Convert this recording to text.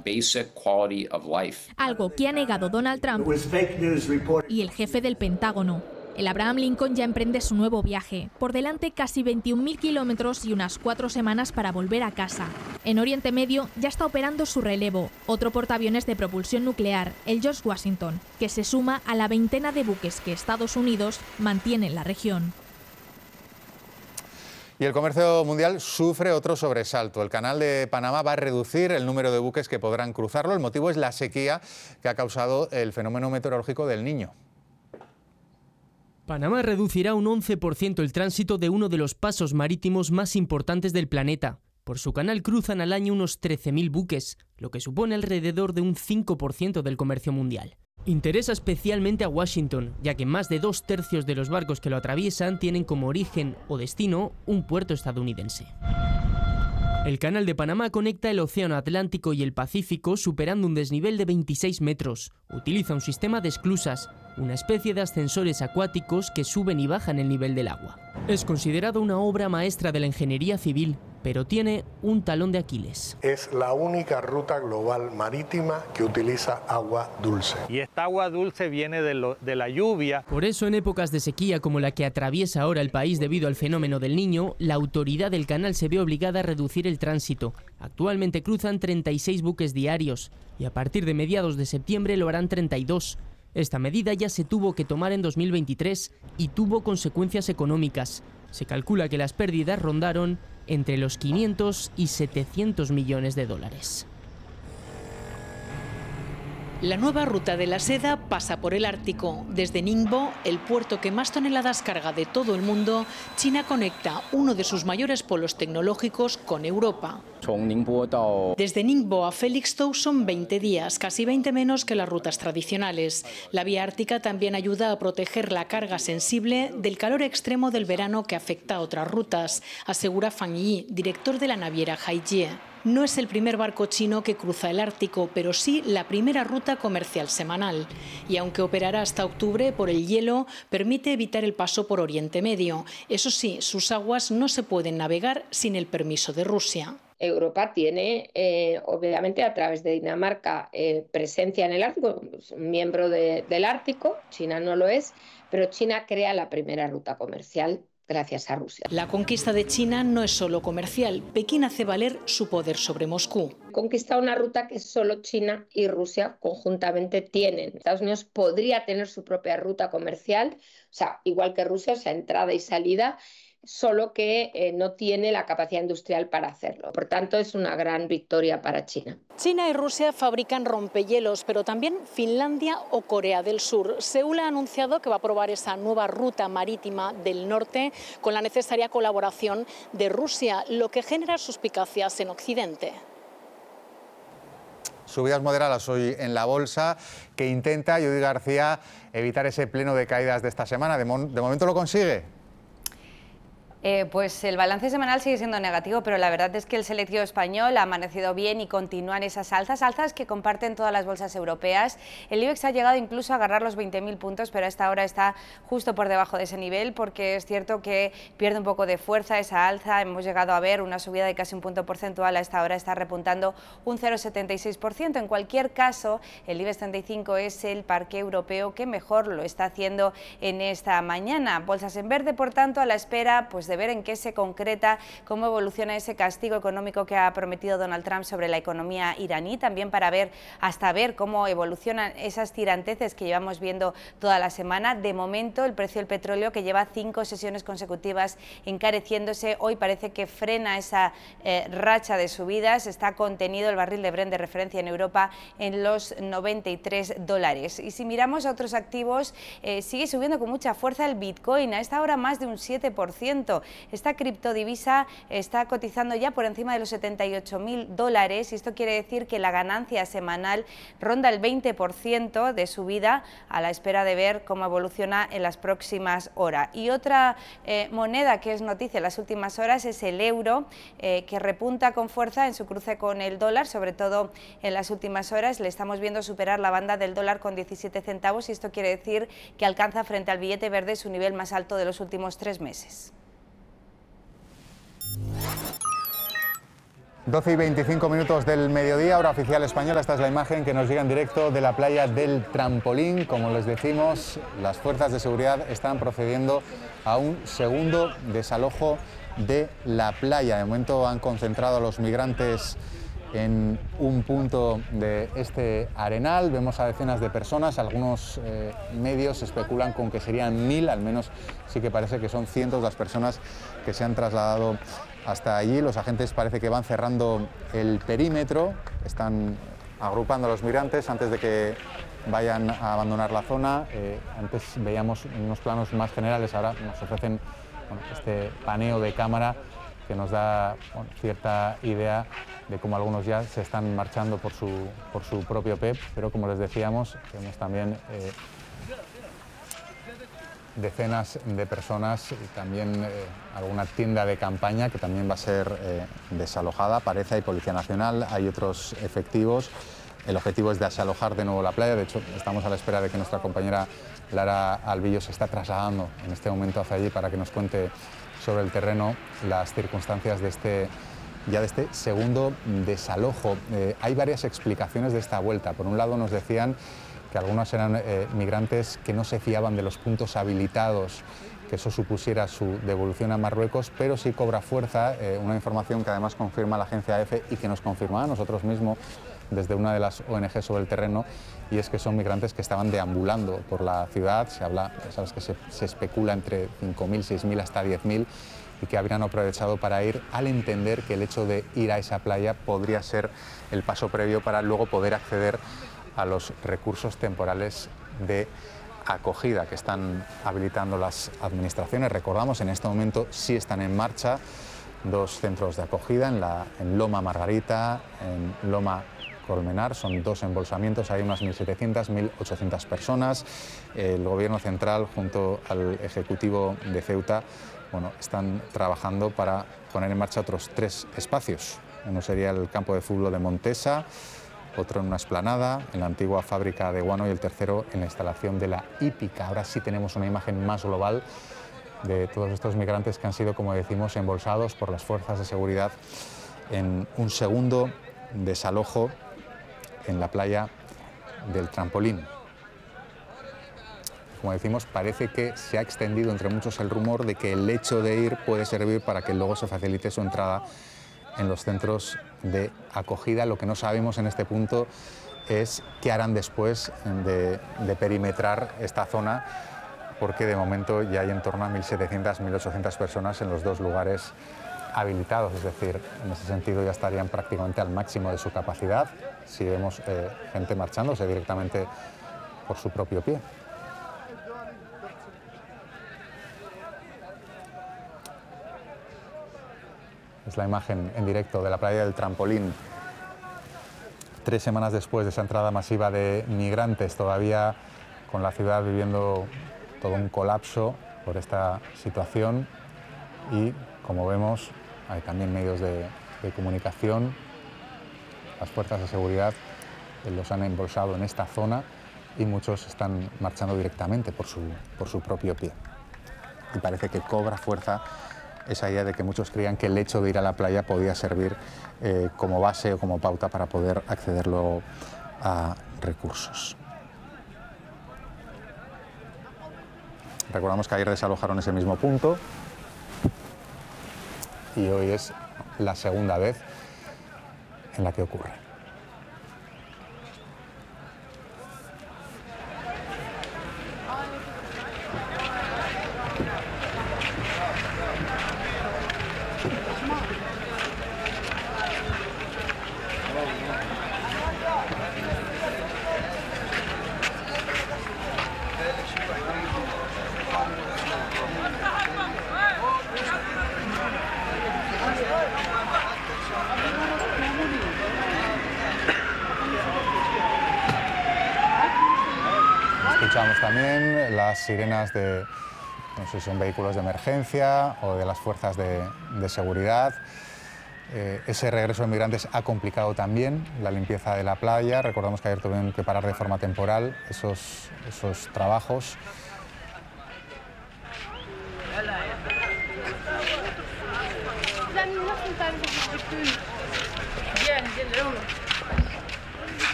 Algo que ha negado Donald Trump y el jefe del Pentágono. El Abraham Lincoln ya emprende su nuevo viaje. Por delante casi 21.000 kilómetros y unas 4 semanas para volver a casa. En Oriente Medio ya está operando su relevo, otro portaaviones de propulsión nuclear, el George Washington, que se suma a la veintena de buques que Estados Unidos mantiene en la región. Y el comercio mundial sufre otro sobresalto. El Canal de Panamá va a reducir el número de buques que podrán cruzarlo. El motivo es la sequía que ha causado el fenómeno meteorológico del Niño. Panamá reducirá un 11% el tránsito de uno de los pasos marítimos más importantes del planeta. Por su canal cruzan al año unos 13.000 buques, lo que supone alrededor de un 5% del comercio mundial. Interesa especialmente a Washington, ya que más de 2/3 de los barcos que lo atraviesan tienen como origen o destino un puerto estadounidense. El Canal de Panamá conecta el Océano Atlántico y el Pacífico superando un desnivel de 26 metros. Utiliza un sistema de esclusas, una especie de ascensores acuáticos que suben y bajan el nivel del agua. Es considerado una obra maestra de la ingeniería civil, pero tiene un talón de Aquiles. Es la única ruta global marítima que utiliza agua dulce. Y esta agua dulce viene de la lluvia. Por eso, en épocas de sequía como la que atraviesa ahora el país debido al fenómeno del Niño, la autoridad del canal se ve obligada a reducir el tránsito. Actualmente cruzan 36 buques diarios y a partir de mediados de septiembre lo harán 32. Esta medida ya se tuvo que tomar en 2023 y tuvo consecuencias económicas. Se calcula que las pérdidas rondaron entre los 500 y 700 millones de dólares. La nueva ruta de la seda pasa por el Ártico. Desde Ningbo, el puerto que más toneladas carga de todo el mundo, China conecta uno de sus mayores polos tecnológicos con Europa. Desde Ningbo a Felixstowe son 20 días, casi 20 menos que las rutas tradicionales. La vía ártica también ayuda a proteger la carga sensible del calor extremo del verano que afecta a otras rutas, asegura Fang Yi, director de la naviera Haijie. No es el primer barco chino que cruza el Ártico, pero sí la primera ruta comercial semanal. Y aunque operará hasta octubre por el hielo, permite evitar el paso por Oriente Medio. Eso sí, sus aguas no se pueden navegar sin el permiso de Rusia. Europa tiene, obviamente, a través de Dinamarca, presencia en el Ártico, es un miembro del Ártico, China no lo es, pero China crea la primera ruta comercial gracias a Rusia. La conquista de China no es solo comercial. Pekín hace valer su poder sobre Moscú. Conquista una ruta que solo China y Rusia conjuntamente tienen. Estados Unidos podría tener su propia ruta comercial, o sea, igual que Rusia, o sea, entrada y salida, solo que no tiene la capacidad industrial para hacerlo. Por tanto, es una gran victoria para China. China y Rusia fabrican rompehielos, pero también Finlandia o Corea del Sur. Seúl ha anunciado que va a probar esa nueva ruta marítima del norte con la necesaria colaboración de Rusia, lo que genera suspicacias en Occidente. Subidas moderadas hoy en la bolsa que intenta Judy García evitar ese pleno de caídas de esta semana. De momento lo consigue. Pues el balance semanal sigue siendo negativo, pero la verdad es que el selectivo español ha amanecido bien y continúan esas alzas que comparten todas las bolsas europeas. El IBEX ha llegado incluso a agarrar los 20.000 puntos, pero a esta hora está justo por debajo de ese nivel, porque es cierto que pierde un poco de fuerza esa alza. Hemos llegado a ver una subida de casi un punto porcentual, a esta hora está repuntando un 0,76%. En cualquier caso, el IBEX 35 es el parque europeo que mejor lo está haciendo en esta mañana. Bolsas en verde, por tanto, a la espera pues de ver en qué se concreta, cómo evoluciona ese castigo económico que ha prometido Donald Trump sobre la economía iraní, también para ver cómo evolucionan esas tiranteces que llevamos viendo toda la semana. De momento, el precio del petróleo, que lleva 5 sesiones consecutivas encareciéndose, hoy parece que frena esa racha de subidas. Está contenido el barril de Brent de referencia en Europa en los $93. Y si miramos a otros activos, sigue subiendo con mucha fuerza el Bitcoin, a esta hora más de un 7%. Esta criptodivisa está cotizando ya por encima de los $78.000 y esto quiere decir que la ganancia semanal ronda el 20% de subida, a la espera de ver cómo evoluciona en las próximas horas. Y otra moneda que es noticia en las últimas horas es el euro, que repunta con fuerza en su cruce con el dólar, sobre todo en las últimas horas. Le estamos viendo superar la banda del dólar con 17 centavos y esto quiere decir que alcanza frente al billete verde su nivel más alto de los últimos 3 meses. 12 y 25 minutos del mediodía, hora oficial española. Esta es la imagen que nos llega en directo de la playa del Trampolín. Como les decimos, las fuerzas de seguridad están procediendo a un segundo desalojo de la playa. De momento han concentrado a los migrantes en un punto de este arenal. Vemos a decenas de personas. Algunos medios especulan con que serían 1000, al menos sí que parece que son cientos las personas que se han trasladado hasta allí. Los agentes parece que van cerrando el perímetro, están agrupando a los migrantes antes de que vayan a abandonar la zona. Antes veíamos unos planos más generales, ahora nos ofrecen este paneo de cámara que nos da cierta idea de cómo algunos ya se están marchando por su propio pie, pero como les decíamos, vemos también decenas de personas y también alguna tienda de campaña que también va a ser desalojada. Parece, hay Policía Nacional, hay otros efectivos. El objetivo es desalojar de nuevo la playa. De hecho, estamos a la espera de que nuestra compañera Lara Albillo se está trasladando en este momento hacia allí para que nos cuente sobre el terreno las circunstancias de este segundo desalojo. Hay varias explicaciones de esta vuelta. Por un lado, nos decían que algunos eran migrantes que no se fiaban de los puntos habilitados, que eso supusiera su devolución a Marruecos, pero sí cobra fuerza una información que además confirma la agencia EFE y que nos confirmaba nosotros mismos desde una de las ONG sobre el terreno, y es que son migrantes que estaban deambulando por la ciudad. Se habla, sabes que se especula entre 5.000, 6.000 hasta 10.000, y que habrían aprovechado para ir, al entender que el hecho de ir a esa playa podría ser el paso previo para luego poder acceder a los recursos temporales de acogida que están habilitando las administraciones. Recordamos, en este momento sí están en marcha 2 centros de acogida, en Loma Margarita, en Loma Colmenar. Son 2 embolsamientos, hay unas 1.700, 1.800 personas. El Gobierno central junto al Ejecutivo de Ceuta están trabajando para poner en marcha otros 3 espacios. Uno sería el campo de fútbol de Montesa, otro en una explanada, en la antigua fábrica de guano, y el tercero en la instalación de la hípica. Ahora sí tenemos una imagen más global de todos estos migrantes que han sido, como decimos, embolsados por las fuerzas de seguridad en un segundo desalojo en la playa del Trampolín. Como decimos, parece que se ha extendido entre muchos el rumor de que el hecho de ir puede servir para que luego se facilite su entrada en los centros de acogida. Lo que no sabemos en este punto es qué harán después de perimetrar esta zona, porque de momento ya hay en torno a 1.700, 1.800 personas en los 2 lugares habilitados. Es decir, en ese sentido ya estarían prácticamente al máximo de su capacidad si vemos gente marchándose directamente por su propio pie. Es la imagen en directo de la playa del Trampolín. 3 semanas después de esa entrada masiva de migrantes, todavía con la ciudad viviendo todo un colapso por esta situación, y como vemos hay también medios de comunicación. Las fuerzas de seguridad los han embolsado en esta zona y muchos están marchando directamente por su propio pie. Y parece que cobra fuerza esa idea de que muchos creían que el hecho de ir a la playa podía servir como base o como pauta para poder acceder luego a recursos. Recordamos que ayer desalojaron ese mismo punto y hoy es la segunda vez en la que ocurre. Escuchamos también las sirenas de, no sé si son vehículos de emergencia o de las fuerzas de seguridad. Ese regreso de migrantes ha complicado también la limpieza de la playa. Recordamos que ayer tuvieron que parar de forma temporal esos trabajos. broma.